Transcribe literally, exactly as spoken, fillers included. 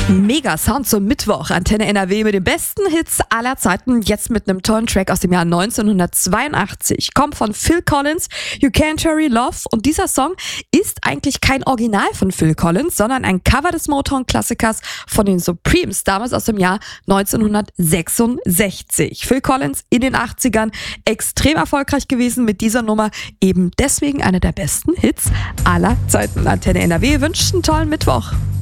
Mega Sound zum Mittwoch. Antenne N R W mit den besten Hits aller Zeiten. Jetzt mit einem tollen Track aus dem Jahr neunzehnhundertzweiundachtzig. Kommt von Phil Collins, You Can't Hurry Love. Und dieser Song ist eigentlich kein Original von Phil Collins, sondern ein Cover des Motown-Klassikers von den Supremes, damals aus dem Jahr neunzehnhundertsechsundsechzig. Phil Collins in den achtzigern extrem erfolgreich gewesen mit dieser Nummer. Eben deswegen einer der besten Hits aller Zeiten. Antenne N R W wünscht einen tollen Mittwoch.